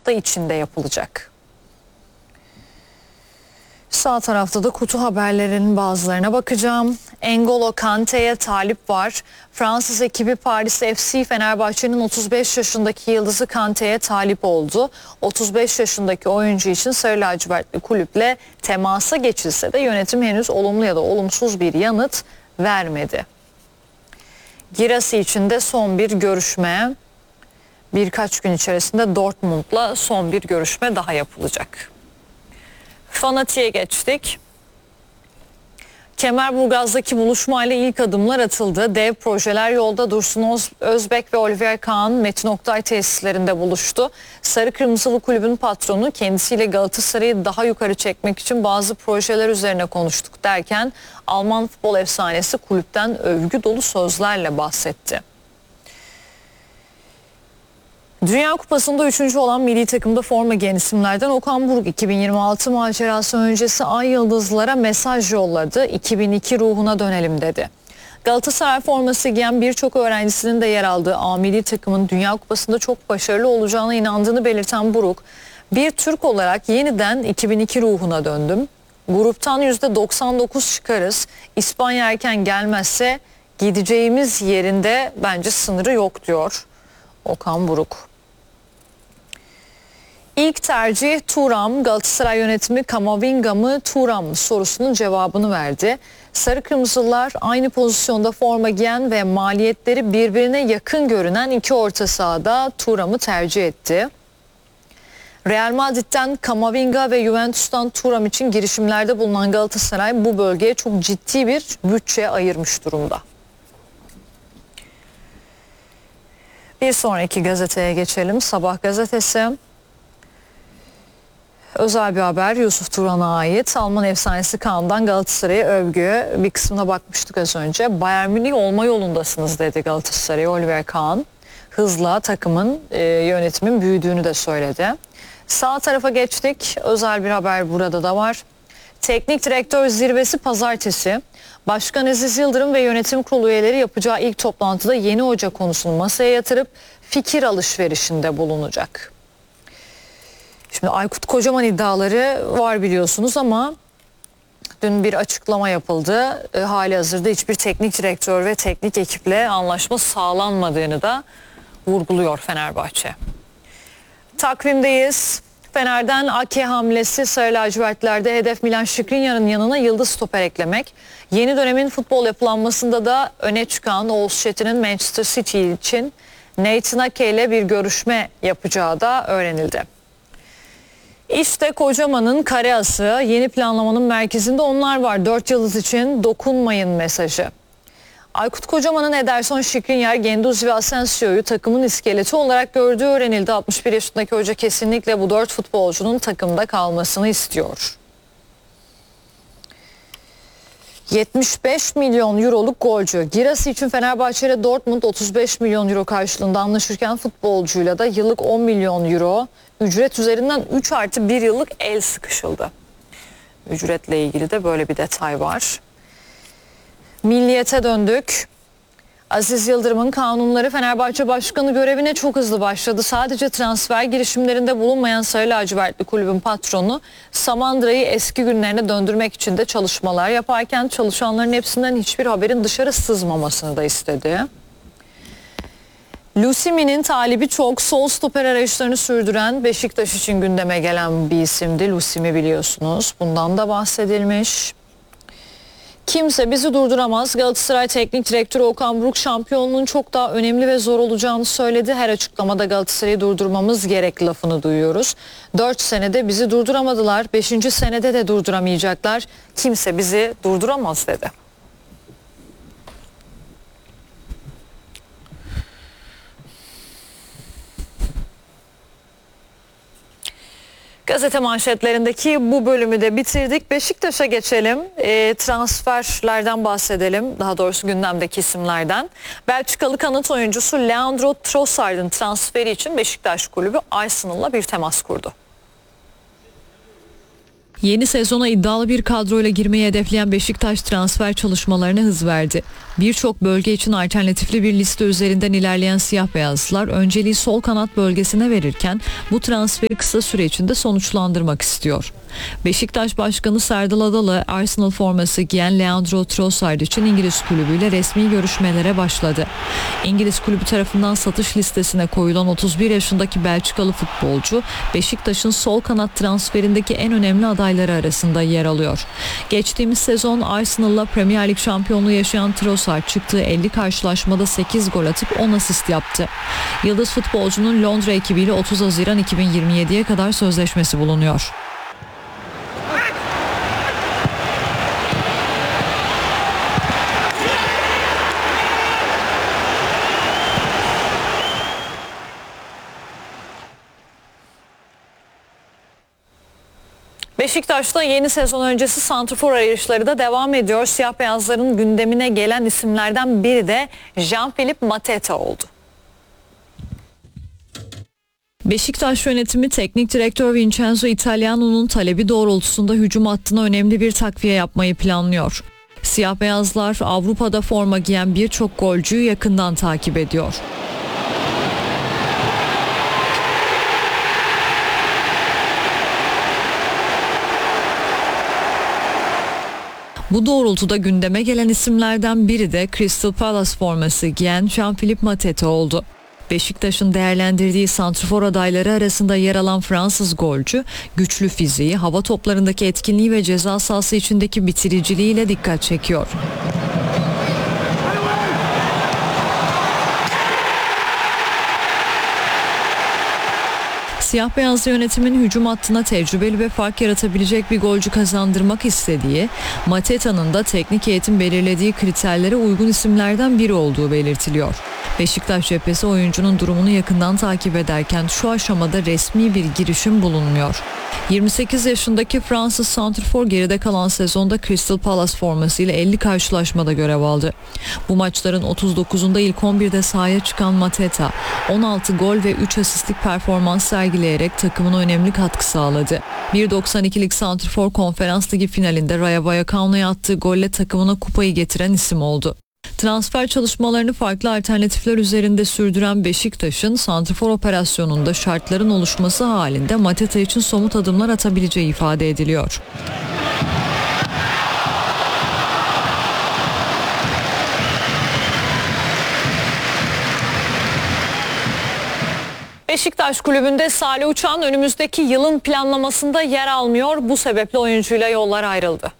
hafta içinde yapılacak. Sağ tarafta da kutu haberlerinin bazılarına bakacağım. N'Golo Kante'ye talip var. Fransız ekibi Paris FC Fenerbahçe'nin 35 yaşındaki yıldızı Kante'ye talip oldu. 35 yaşındaki oyuncu için Sarı Lacivertli kulüple temasa geçilse de yönetim henüz olumlu ya da olumsuz bir yanıt vermedi. Girassi için de son bir görüşme, birkaç gün içerisinde Dortmund'la son bir görüşme daha yapılacak. Fanatik'e geçtik. Kemerburgaz'daki buluşmayla ilk adımlar atıldı. Dev projeler yolda. Dursun Özbek ve Oliver Kahn Metin Oktay tesislerinde buluştu. Sarı Kırmızılı kulübün patronu kendisiyle Galatasaray'ı daha yukarı çekmek için bazı projeler üzerine konuştuk derken Alman futbol efsanesi kulüpten övgü dolu sözlerle bahsetti. Dünya Kupası'nda 3. olan milli takımda forma giyen isimlerden Okan Buruk 2026 macerası öncesi Ay Yıldızlara mesaj yolladı. 2002 ruhuna dönelim dedi. Galatasaray forması giyen birçok öğrencisinin de yer aldığı A milli takımın Dünya Kupası'nda çok başarılı olacağına inandığını belirten Buruk, bir Türk olarak yeniden 2002 ruhuna döndüm. Gruptan %99 çıkarız. İspanya erken gelmezse gideceğimiz yerinde bence sınırı yok diyor Okan Buruk. İlk tercih Thuram. Galatasaray yönetimi Kamavinga mı Thuram mı sorusunun cevabını verdi. Sarı Kırmızılar aynı pozisyonda forma giyen ve maliyetleri birbirine yakın görünen iki orta sahada Thuram'ı tercih etti. Real Madrid'den Kamavinga ve Juventus'tan Thuram için girişimlerde bulunan Galatasaray bu bölgeye çok ciddi bir bütçe ayırmış durumda. Bir sonraki gazeteye geçelim. Sabah gazetesi. Özel bir haber Yusuf Turan'a ait. Alman efsanesi Kahn'dan Galatasaray'a övgü. Bir kısmına bakmıştık az önce. Bayern Münih olma yolundasınız dedi Galatasaray'a Oliver Kahn. Hızla takımın yönetimin büyüdüğünü de söyledi. Sağ tarafa geçtik. Özel bir haber burada da var. Teknik direktör zirvesi pazartesi. Başkan Aziz Yıldırım ve yönetim kurulu üyeleri yapacağı ilk toplantıda yeni hoca konusunu masaya yatırıp fikir alışverişinde bulunacak. Şimdi Aykut Kocaman iddiaları var biliyorsunuz ama dün bir açıklama yapıldı. Halihazırda hiçbir teknik direktör ve teknik ekiple anlaşma sağlanmadığını da vurguluyor Fenerbahçe. Takvimdeyiz. Fener'den Ake hamlesi Sarı lacivertlerde hedef Milan Skriniar'ın yanına yıldız stoper eklemek. Yeni dönemin futbol yapılanmasında da öne çıkan Oğuz Çetin'in Manchester City için Nathan Ake ile bir görüşme yapacağı da öğrenildi. İşte Kocaman'ın kareası, yeni planlamanın merkezinde onlar var. 4 yıldız için dokunmayın mesajı. Aykut Kocaman'ın Ederson, Skriniar, Guendouzi ve Asensio'yu takımın iskeleti olarak gördüğü öğrenildi. 61 yaşındaki hoca kesinlikle bu 4 futbolcunun takımda kalmasını istiyor. 75 milyon euroluk golcü. Girassi için Fenerbahçe ile Dortmund 35 milyon euro karşılığında anlaşırken futbolcuyla da yıllık 10 milyon euro ücret üzerinden 3+1 yıllık el sıkışıldı. Ücretle ilgili de böyle bir detay var. Milliyete döndük. Aziz Yıldırım'ın kanunları Fenerbahçe Başkanı görevine çok hızlı başladı. Sadece transfer girişimlerinde bulunmayan Sarı lacivertli kulübün patronu Samandıra'yı eski günlerine döndürmek için de çalışmalar yaparken çalışanların hepsinden hiçbir haberin dışarı sızmamasını da istedi. Lusimi'nin talibi çok, sol stoper arayışlarını sürdüren Beşiktaş için gündeme gelen bir isimdi. Lusimi biliyorsunuz. Bundan da bahsedilmiş. Kimse bizi durduramaz. Galatasaray Teknik Direktörü Okan Buruk şampiyonluğun çok daha önemli ve zor olacağını söyledi. Her açıklamada Galatasaray'ı durdurmamız gerek lafını duyuyoruz. 4 senede bizi durduramadılar. 5. senede de durduramayacaklar. Kimse bizi durduramaz dedi. Gazete manşetlerindeki bu bölümü de bitirdik. Beşiktaş'a geçelim. Transferlerden bahsedelim. Daha doğrusu gündemdeki isimlerden. Belçikalı kanat oyuncusu Leandro Trossard'ın transferi için Beşiktaş kulübü Arsenal'la bir temas kurdu. Yeni sezona iddialı bir kadroyla girmeyi hedefleyen Beşiktaş transfer çalışmalarına hız verdi. Birçok bölge için alternatifli bir liste üzerinden ilerleyen siyah beyazlılar önceliği sol kanat bölgesine verirken bu transferi kısa süre içinde sonuçlandırmak istiyor. Beşiktaş Başkanı Serdal Adalı, Arsenal forması giyen Leandro Trossard için İngiliz kulübüyle resmi görüşmelere başladı. İngiliz kulübü tarafından satış listesine koyulan 31 yaşındaki Belçikalı futbolcu, Beşiktaş'ın sol kanat transferindeki en önemli adayları arasında yer alıyor. Geçtiğimiz sezon Arsenal'la Premier Lig şampiyonluğu yaşayan Trossard çıktığı 50 karşılaşmada 8 gol atıp 10 asist yaptı. Yıldız futbolcunun Londra ekibiyle 30 Haziran 2027'ye kadar sözleşmesi bulunuyor. Beşiktaş'ta yeni sezon öncesi santrafor arayışları da devam ediyor. Siyah beyazların gündemine gelen isimlerden biri de Jean-Philippe Mateta oldu. Beşiktaş yönetimi teknik direktör Vincenzo Italiano'nun talebi doğrultusunda hücum hattına önemli bir takviye yapmayı planlıyor. Siyah beyazlar Avrupa'da forma giyen birçok golcüyü yakından takip ediyor. Bu doğrultuda gündeme gelen isimlerden biri de Crystal Palace forması giyen Jean-Philippe Mateta oldu. Beşiktaş'ın değerlendirdiği santrafor adayları arasında yer alan Fransız golcü, güçlü fiziği, hava toplarındaki etkinliği ve ceza sahası içindeki bitiriciliğiyle dikkat çekiyor. Siyah beyazlı yönetimin hücum hattına tecrübeli ve fark yaratabilecek bir golcü kazandırmak istediği, Mateta'nın da teknik heyetin belirlediği kriterlere uygun isimlerden biri olduğu belirtiliyor. Beşiktaş cephesi oyuncunun durumunu yakından takip ederken şu aşamada resmi bir girişim bulunmuyor. 28 yaşındaki Fransız santrfor geride kalan sezonda Crystal Palace formasıyla 50 karşılaşmada görev aldı. Bu maçların 39'unda ilk 11'de sahaya çıkan Mateta, 16 gol ve 3 asistlik performans sergileyerek takımına önemli katkı sağladı. 1.92'lik santrfor Konferans Ligi finalinde Rayo Vallecano'ya attığı golle takımına kupayı getiren isim oldu. Transfer çalışmalarını farklı alternatifler üzerinde sürdüren Beşiktaş'ın santrafor operasyonunda şartların oluşması halinde Mateta için somut adımlar atabileceği ifade ediliyor. Beşiktaş kulübünde Salih Uçan önümüzdeki yılın planlamasında yer almıyor. Bu sebeple oyuncuyla yollar ayrıldı.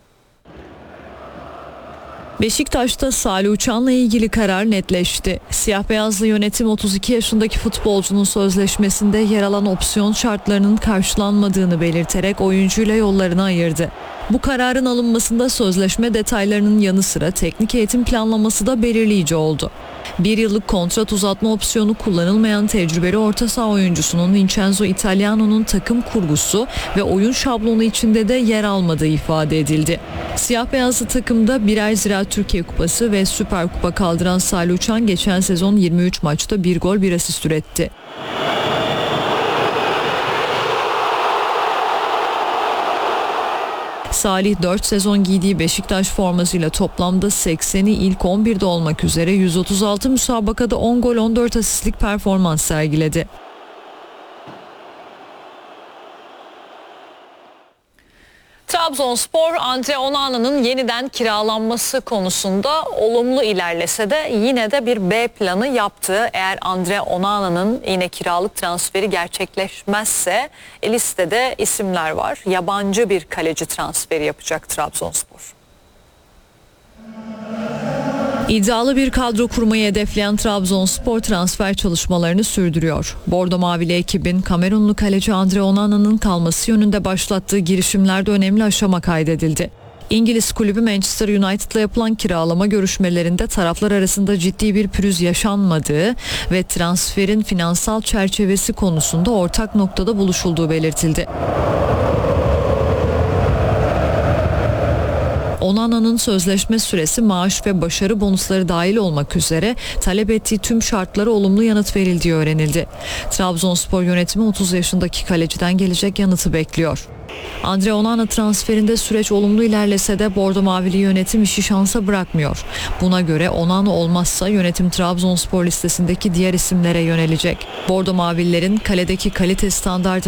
Beşiktaş'ta Salih Uçan'la ilgili karar netleşti. Siyah beyazlı yönetim 32 yaşındaki futbolcunun sözleşmesinde yer alan opsiyon şartlarının karşılanmadığını belirterek oyuncuyla yollarını ayırdı. Bu kararın alınmasında sözleşme detaylarının yanı sıra teknik eğitim planlaması da belirleyici oldu. Bir yıllık kontrat uzatma opsiyonu kullanılmayan tecrübeli orta saha oyuncusunun Vincenzo Italiano'nun takım kurgusu ve oyun şablonu içinde de yer almadığı ifade edildi. Siyah beyazlı takımda birer Ziraat Türkiye Kupası ve Süper Kupa kaldıran Salih Uçan geçen sezon 23 maçta 1 gol 1 asist üretti. Salih 4 sezon giydiği Beşiktaş formasıyla toplamda 80'i ilk 11'de olmak üzere 136 müsabakada 10 gol 14 asistlik performans sergiledi. Trabzonspor, Andre Onana'nın yeniden kiralanması konusunda olumlu ilerlese de yine de bir B planı yaptı. Eğer Andre Onana'nın yine kiralık transferi gerçekleşmezse listede isimler var. Yabancı bir kaleci transferi yapacak Trabzonspor. İddialı bir kadro kurmayı hedefleyen Trabzonspor transfer çalışmalarını sürdürüyor. Bordo Mavili ekibin Kamerunlu kaleci Andre Onana'nın kalması yönünde başlattığı girişimlerde önemli aşama kaydedildi. İngiliz kulübü Manchester United'la yapılan kiralama görüşmelerinde taraflar arasında ciddi bir pürüz yaşanmadığı ve transferin finansal çerçevesi konusunda ortak noktada buluşulduğu belirtildi. Onana'nın sözleşme süresi, maaş ve başarı bonusları dahil olmak üzere talep ettiği tüm şartlara olumlu yanıt verildiği öğrenildi. Trabzonspor yönetimi 30 yaşındaki kaleciden gelecek yanıtı bekliyor. Andre Onana transferinde süreç olumlu ilerlese de Bordo Mavili yönetim işi şansa bırakmıyor. Buna göre Onana olmazsa yönetim Trabzonspor listesindeki diğer isimlere yönelecek. Bordo Mavililerin kaledeki kalite standardı